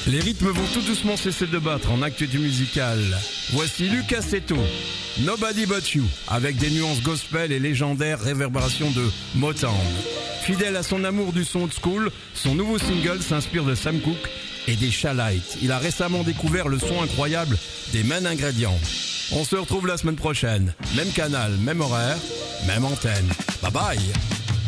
Les rythmes vont tout doucement cesser de battre en acte du musical. Voici Lucas Seto, Nobody But You, avec des nuances gospel et légendaires réverbérations de Motown. Fidèle à son amour du son old school, son nouveau single s'inspire de Sam Cooke et des Shallites. Il a récemment découvert le son incroyable des Main Ingrédients. On se retrouve la semaine prochaine. Même canal, même horaire, même antenne. Bye bye.